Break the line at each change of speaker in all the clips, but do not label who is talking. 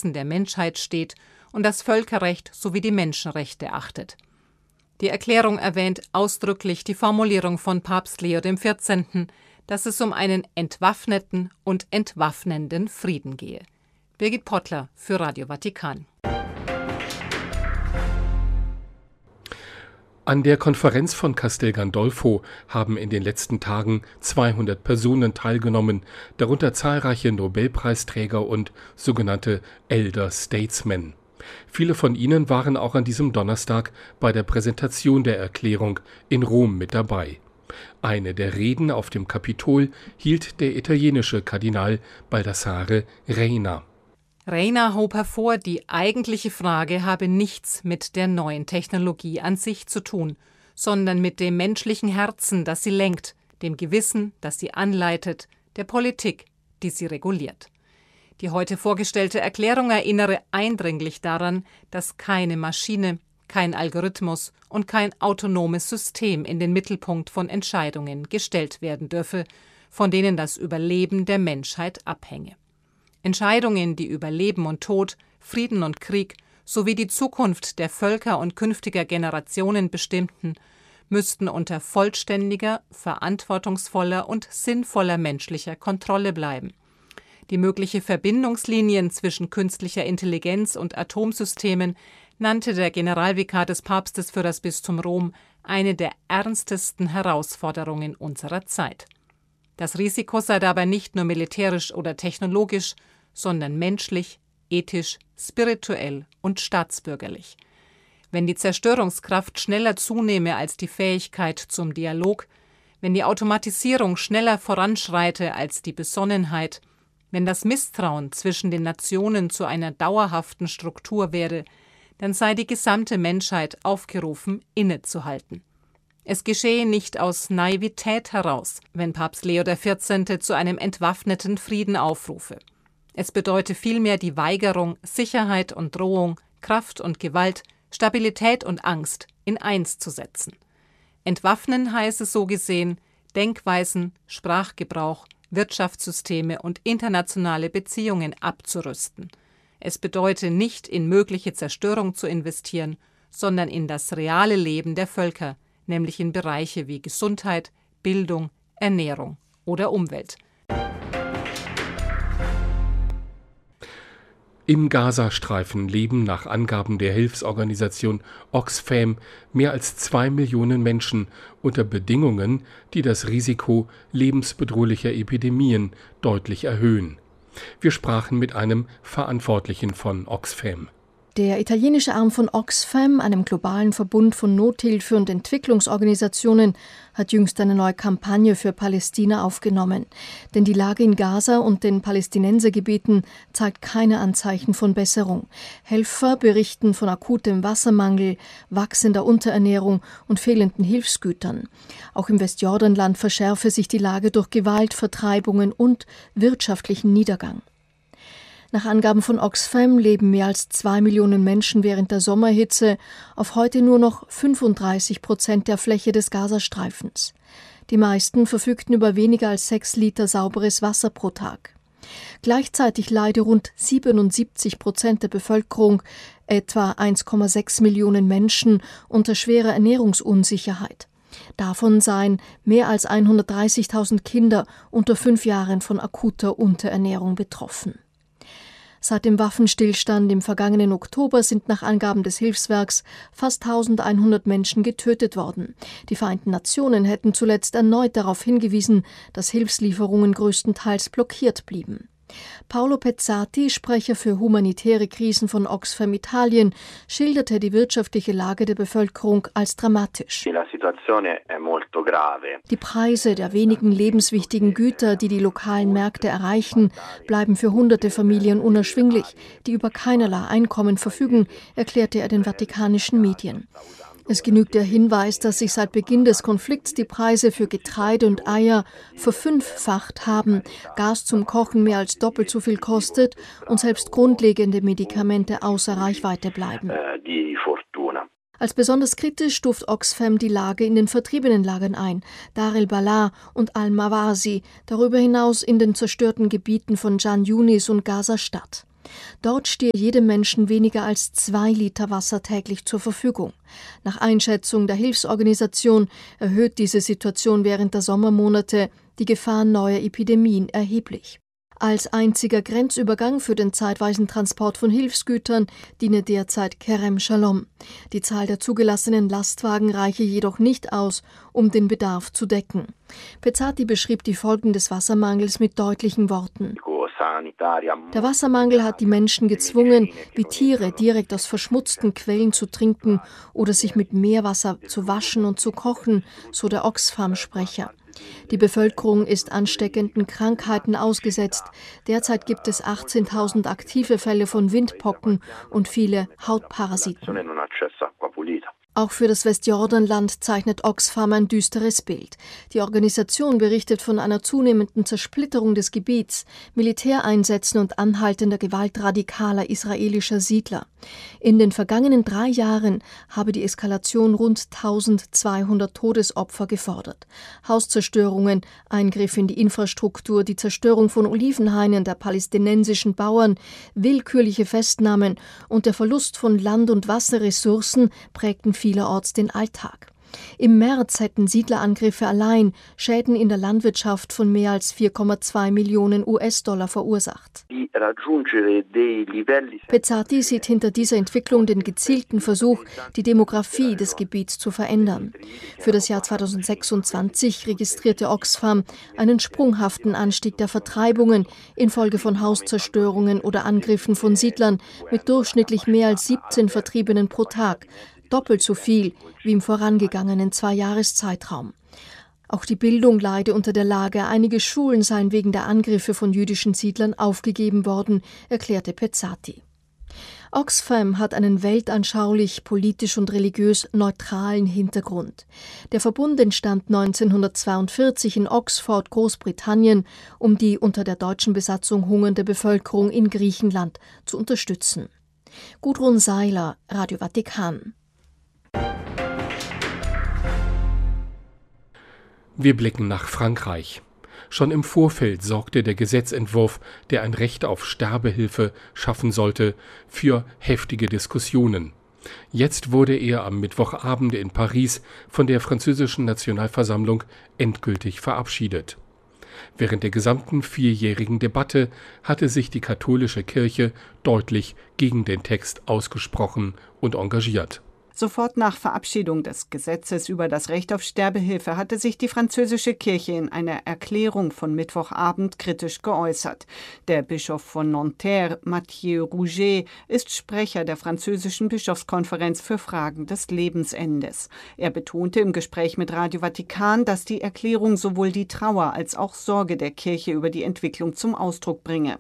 Interessen der Menschheit steht und das Völkerrecht sowie die Menschenrechte achtet. Die Erklärung erwähnt ausdrücklich die Formulierung von Papst Leo XIV., dass es um einen entwaffneten und entwaffnenden Frieden gehe. Birgit Pottler für Radio Vatikan.
An der Konferenz von Castel Gandolfo haben in den letzten Tagen 200 Personen teilgenommen, darunter zahlreiche Nobelpreisträger und sogenannte Elder Statesmen. Viele von ihnen waren auch an diesem Donnerstag bei der Präsentation der Erklärung in Rom mit dabei. Eine der Reden auf dem Kapitol hielt der italienische Kardinal Baldassare Reina.
Reina hob hervor, die eigentliche Frage habe nichts mit der neuen Technologie an sich zu tun, sondern mit dem menschlichen Herzen, das sie lenkt, dem Gewissen, das sie anleitet, der Politik, die sie reguliert. Die heute vorgestellte Erklärung erinnere eindringlich daran, dass keine Maschine, kein Algorithmus und kein autonomes System in den Mittelpunkt von Entscheidungen gestellt werden dürfe, von denen das Überleben der Menschheit abhänge. Entscheidungen, die über Leben und Tod, Frieden und Krieg sowie die Zukunft der Völker und künftiger Generationen bestimmten, müssten unter vollständiger, verantwortungsvoller und sinnvoller menschlicher Kontrolle bleiben. Die mögliche Verbindungslinien zwischen künstlicher Intelligenz und Atomsystemen nannte der Generalvikar des Papstes für das Bistum Rom eine der ernstesten Herausforderungen unserer Zeit. Das Risiko sei dabei nicht nur militärisch oder technologisch, sondern menschlich, ethisch, spirituell und staatsbürgerlich. Wenn die Zerstörungskraft schneller zunehme als die Fähigkeit zum Dialog, wenn die Automatisierung schneller voranschreite als die Besonnenheit, wenn das Misstrauen zwischen den Nationen zu einer dauerhaften Struktur werde, dann sei die gesamte Menschheit aufgerufen, innezuhalten. Es geschehe nicht aus Naivität heraus, wenn Papst Leo XIV. Zu einem entwaffneten Frieden aufrufe. Es bedeute vielmehr die Weigerung, Sicherheit und Drohung, Kraft und Gewalt, Stabilität und Angst in eins zu setzen. Entwaffnen heiße so gesehen, Denkweisen, Sprachgebrauch, Wirtschaftssysteme und internationale Beziehungen abzurüsten. Es bedeute nicht, in mögliche Zerstörung zu investieren, sondern in das reale Leben der Völker, nämlich in Bereiche wie Gesundheit, Bildung, Ernährung oder Umwelt.
Im Gazastreifen leben nach Angaben der Hilfsorganisation Oxfam mehr als 2 Millionen Menschen unter Bedingungen, die das Risiko lebensbedrohlicher Epidemien deutlich erhöhen. Wir sprachen mit einem Verantwortlichen von Oxfam.
Der italienische Arm von Oxfam, einem globalen Verbund von Nothilfe- und Entwicklungsorganisationen, hat jüngst eine neue Kampagne für Palästina aufgenommen. Denn die Lage in Gaza und den Palästinensergebieten zeigt keine Anzeichen von Besserung. Helfer berichten von akutem Wassermangel, wachsender Unterernährung und fehlenden Hilfsgütern. Auch im Westjordanland verschärfe sich die Lage durch Gewalt, Vertreibungen und wirtschaftlichen Niedergang. Nach Angaben von Oxfam leben mehr als 2 Millionen Menschen während der Sommerhitze auf heute nur noch 35% der Fläche des Gazastreifens. Die meisten verfügten über weniger als 6 Liter sauberes Wasser pro Tag. Gleichzeitig leide rund 77% der Bevölkerung, etwa 1,6 Millionen Menschen, unter schwerer Ernährungsunsicherheit. Davon seien mehr als 130.000 Kinder unter 5 Jahren von akuter Unterernährung betroffen. Seit dem Waffenstillstand im vergangenen Oktober sind nach Angaben des Hilfswerks fast 1100 Menschen getötet worden. Die Vereinten Nationen hätten zuletzt erneut darauf hingewiesen, dass Hilfslieferungen größtenteils blockiert blieben. Paolo Pezzati, Sprecher für humanitäre Krisen von Oxfam Italien, schilderte die wirtschaftliche Lage der Bevölkerung als dramatisch. Die Preise der wenigen lebenswichtigen Güter, die die lokalen Märkte erreichen, bleiben für hunderte Familien unerschwinglich, die über keinerlei Einkommen verfügen, erklärte er den vatikanischen Medien. Es genügt der Hinweis, dass sich seit Beginn des Konflikts die Preise für Getreide und Eier verfünffacht haben, Gas zum Kochen mehr als doppelt so viel kostet und selbst grundlegende Medikamente außer Reichweite bleiben. Als besonders kritisch stuft Oxfam die Lage in den vertriebenen Lagern ein, Dar el-Balah und Al-Mawasi, darüber hinaus in den zerstörten Gebieten von Jan Yunis und Gaza-Stadt. Dort stehe jedem Menschen weniger als 2 Liter Wasser täglich zur Verfügung. Nach Einschätzung der Hilfsorganisation erhöht diese Situation während der Sommermonate die Gefahr neuer Epidemien erheblich. Als einziger Grenzübergang für den zeitweisen Transport von Hilfsgütern diene derzeit Kerem Shalom. Die Zahl der zugelassenen Lastwagen reiche jedoch nicht aus, um den Bedarf zu decken. Pezzati beschrieb die Folgen des Wassermangels mit deutlichen Worten. Der Wassermangel hat die Menschen gezwungen, wie Tiere direkt aus verschmutzten Quellen zu trinken oder sich mit Meerwasser zu waschen und zu kochen, so der Oxfam-Sprecher. Die Bevölkerung ist ansteckenden Krankheiten ausgesetzt. Derzeit gibt es 18.000 aktive Fälle von Windpocken und viele Hautparasiten. Auch für das Westjordanland zeichnet Oxfam ein düsteres Bild. Die Organisation berichtet von einer zunehmenden Zersplitterung des Gebiets, Militäreinsätzen und anhaltender Gewalt radikaler israelischer Siedler. In den vergangenen 3 Jahren habe die Eskalation rund 1200 Todesopfer gefordert. Hauszerstörungen, Eingriff in die Infrastruktur, die Zerstörung von Olivenhainen der palästinensischen Bauern, willkürliche Festnahmen und der Verlust von Land- und Wasserressourcen prägten vielerorts den Alltag. Im März hätten Siedlerangriffe allein Schäden in der Landwirtschaft von mehr als 4,2 Millionen US-Dollar verursacht. Pezzati sieht hinter dieser Entwicklung den gezielten Versuch, die Demografie des Gebiets zu verändern. Für das Jahr 2026 registrierte Oxfam einen sprunghaften Anstieg der Vertreibungen infolge von Hauszerstörungen oder Angriffen von Siedlern mit durchschnittlich mehr als 17 Vertriebenen pro Tag. Doppelt so viel wie im vorangegangenen 2-Jahreszeitraum. Auch die Bildung leide unter der Lage. Einige Schulen seien wegen der Angriffe von jüdischen Siedlern aufgegeben worden, erklärte Pezzati. Oxfam hat einen weltanschaulich, politisch und religiös neutralen Hintergrund. Der Verbund entstand 1942 in Oxford, Großbritannien, um die unter der deutschen Besatzung hungernde Bevölkerung in Griechenland zu unterstützen. Gudrun Seiler, Radio Vatikan.
Wir blicken nach Frankreich. Schon im Vorfeld sorgte der Gesetzentwurf, der ein Recht auf Sterbehilfe schaffen sollte, für heftige Diskussionen. Jetzt wurde er am Mittwochabend in Paris von der französischen Nationalversammlung endgültig verabschiedet. Während der gesamten 4-jährigen Debatte hatte sich die katholische Kirche deutlich gegen den Text ausgesprochen und engagiert.
Sofort nach Verabschiedung des Gesetzes über das Recht auf Sterbehilfe hatte sich die französische Kirche in einer Erklärung von Mittwochabend kritisch geäußert. Der Bischof von Nanterre, Mathieu Rouget, ist Sprecher der französischen Bischofskonferenz für Fragen des Lebensendes. Er betonte im Gespräch mit Radio Vatikan, dass die Erklärung sowohl die Trauer als auch Sorge der Kirche über die Entwicklung zum Ausdruck bringe.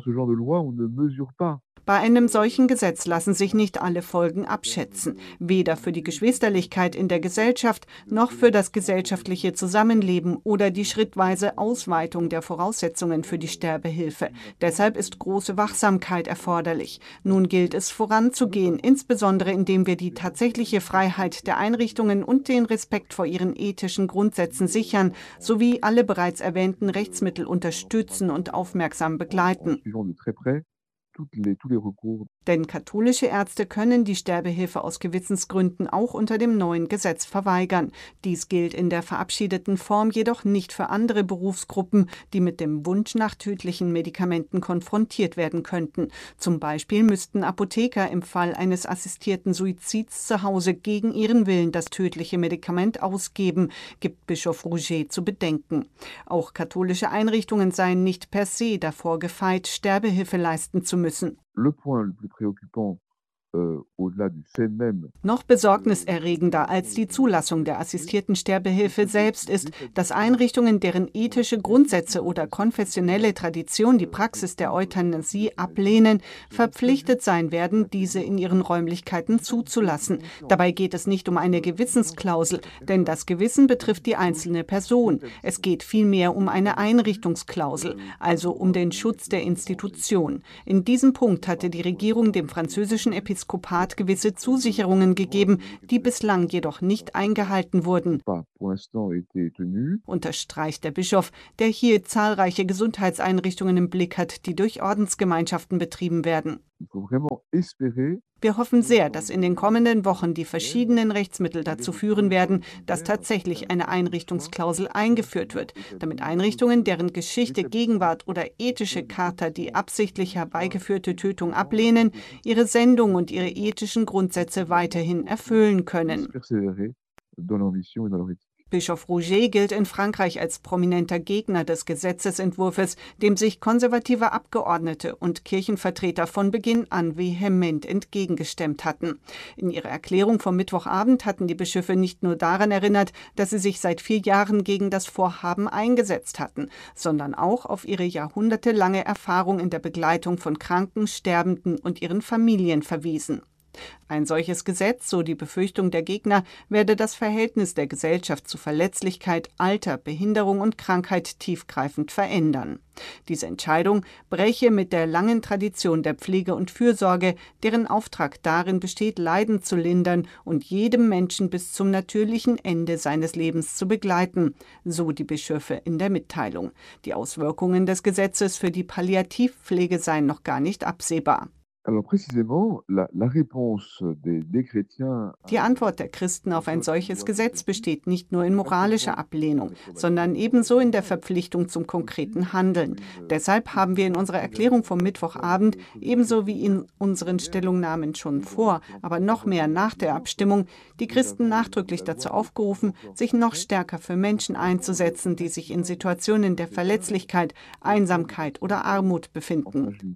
Bei einem solchen Gesetz lassen sich nicht alle Folgen abschätzen, weder für die Geschwisterlichkeit in der Gesellschaft noch für das gesellschaftliche Zusammenleben oder die schrittweise Ausweitung der Voraussetzungen für die Sterbehilfe. Deshalb ist große Wachsamkeit erforderlich. Nun gilt es voranzugehen, insbesondere indem wir die tatsächliche Freiheit der Einrichtungen und den Respekt vor ihren ethischen Grundsätzen sichern, sowie alle bereits erwähnten Rechtsmittel unterstützen und aufmerksam begleiten. Denn katholische Ärzte können die Sterbehilfe aus Gewissensgründen auch unter dem neuen Gesetz verweigern. Dies gilt in der verabschiedeten Form jedoch nicht für andere Berufsgruppen, die mit dem Wunsch nach tödlichen Medikamenten konfrontiert werden könnten. Zum Beispiel müssten Apotheker im Fall eines assistierten Suizids zu Hause gegen ihren Willen das tödliche Medikament ausgeben, gibt Bischof Rouget zu bedenken. Auch katholische Einrichtungen seien nicht per se davor gefeit, Sterbehilfe leisten zu müssen. Noch besorgniserregender als die Zulassung der assistierten Sterbehilfe selbst ist, dass Einrichtungen, deren ethische Grundsätze oder konfessionelle Tradition die Praxis der Euthanasie ablehnen, verpflichtet sein werden, diese in ihren Räumlichkeiten zuzulassen. Dabei geht es nicht um eine Gewissensklausel, denn das Gewissen betrifft die einzelne Person. Es geht vielmehr um eine Einrichtungsklausel, also um den Schutz der Institution. In diesem Punkt hatte die Regierung dem französischen Episkopat Episkopat gewisse Zusicherungen gegeben, die bislang jedoch nicht eingehalten wurden, unterstreicht der Bischof, der hier zahlreiche Gesundheitseinrichtungen im Blick hat, die durch Ordensgemeinschaften betrieben werden. Wir hoffen sehr, dass in den kommenden Wochen die verschiedenen Rechtsmittel dazu führen werden, dass tatsächlich eine Einrichtungsklausel eingeführt wird, damit Einrichtungen, deren Geschichte, Gegenwart oder ethische Charta die absichtlich herbeigeführte Tötung ablehnen, ihre Sendung und ihre ethischen Grundsätze weiterhin erfüllen können. Bischof Rouget gilt in Frankreich als prominenter Gegner des Gesetzesentwurfs, dem sich konservative Abgeordnete und Kirchenvertreter von Beginn an vehement entgegengestemmt hatten. In ihrer Erklärung vom Mittwochabend hatten die Bischöfe nicht nur daran erinnert, dass sie sich seit 4 Jahren gegen das Vorhaben eingesetzt hatten, sondern auch auf ihre jahrhundertelange Erfahrung in der Begleitung von Kranken, Sterbenden und ihren Familien verwiesen. Ein solches Gesetz, so die Befürchtung der Gegner, werde das Verhältnis der Gesellschaft zu Verletzlichkeit, Alter, Behinderung und Krankheit tiefgreifend verändern. Diese Entscheidung breche mit der langen Tradition der Pflege und Fürsorge, deren Auftrag darin besteht, Leiden zu lindern und jedem Menschen bis zum natürlichen Ende seines Lebens zu begleiten, so die Bischöfe in der Mitteilung. Die Auswirkungen des Gesetzes für die Palliativpflege seien noch gar nicht absehbar. Die Antwort der Christen auf ein solches Gesetz besteht nicht nur in moralischer Ablehnung, sondern ebenso in der Verpflichtung zum konkreten Handeln. Deshalb haben wir in unserer Erklärung vom Mittwochabend, ebenso wie in unseren Stellungnahmen schon vor, aber noch mehr nach der Abstimmung, die Christen nachdrücklich dazu aufgerufen, sich noch stärker für Menschen einzusetzen, die sich in Situationen der Verletzlichkeit, Einsamkeit oder Armut befinden.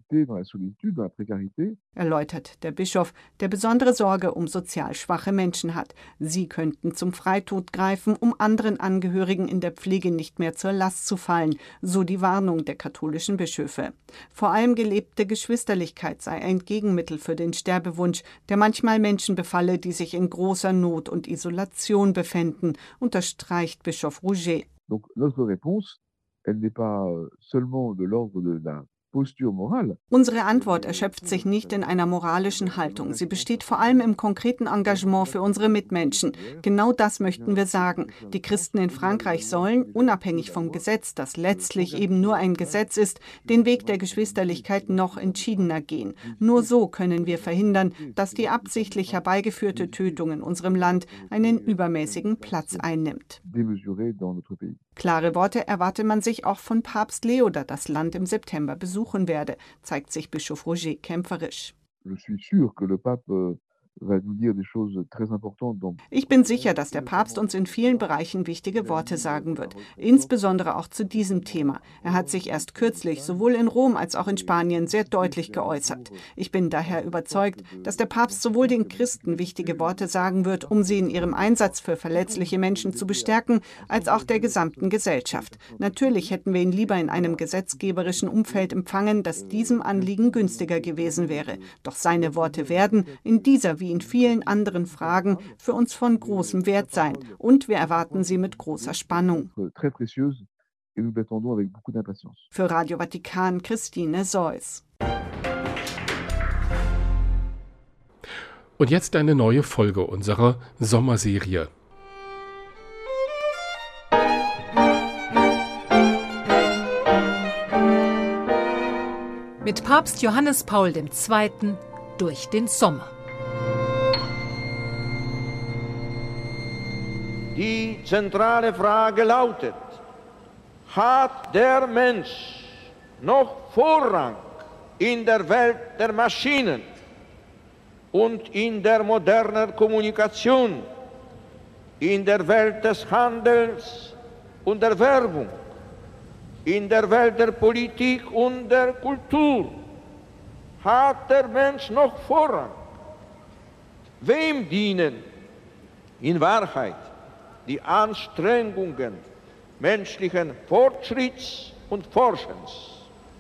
Erläutert der Bischof, der besondere Sorge um sozial schwache Menschen hat. Sie könnten zum Freitod greifen, um anderen Angehörigen in der Pflege nicht mehr zur Last zu fallen, so die Warnung der katholischen Bischöfe. Vor allem gelebte Geschwisterlichkeit sei ein Gegenmittel für den Sterbewunsch, der manchmal Menschen befalle, die sich in großer Not und Isolation befänden, unterstreicht Bischof Rouget.
Donc notre réponse, elle n'est pas seulement de l'ordre de la
Unsere Antwort erschöpft sich nicht in einer moralischen Haltung. Sie besteht vor allem im konkreten Engagement für unsere Mitmenschen. Genau das möchten wir sagen. Die Christen in Frankreich sollen, unabhängig vom Gesetz, das letztlich eben nur ein Gesetz ist, den Weg der Geschwisterlichkeit noch entschiedener gehen. Nur so können wir verhindern, dass die absichtlich herbeigeführte Tötung in unserem Land einen übermäßigen Platz einnimmt. Klare Worte erwarte man sich auch von Papst Leo, der das Land im September besuchen werde, zeigt sich Bischof Rouget kämpferisch. Ich bin sicher, dass der Papst uns in vielen Bereichen wichtige Worte sagen wird, insbesondere auch zu diesem Thema. Er hat sich erst kürzlich sowohl in Rom als auch in Spanien sehr deutlich geäußert. Ich bin daher überzeugt, dass der Papst sowohl den Christen wichtige Worte sagen wird, um sie in ihrem Einsatz für verletzliche Menschen zu bestärken, als auch der gesamten Gesellschaft. Natürlich hätten wir ihn lieber in einem gesetzgeberischen Umfeld empfangen, das diesem Anliegen günstiger gewesen wäre. Doch seine Worte werden in dieser wie in vielen anderen Fragen für uns von großem Wert sein. Und wir erwarten sie mit großer Spannung. Für Radio Vatikan, Christine Seuss.
Und jetzt eine neue Folge unserer Sommerserie.
Mit Papst Johannes Paul II. Durch den Sommer.
Die zentrale Frage lautet: Hat der Mensch noch Vorrang in der Welt der Maschinen und in der modernen Kommunikation, in der Welt des Handels und der Werbung, in der Welt der Politik und der Kultur? Hat der Mensch noch Vorrang? Wem dienen in Wahrheit die Anstrengungen menschlichen Fortschritts und Forschens?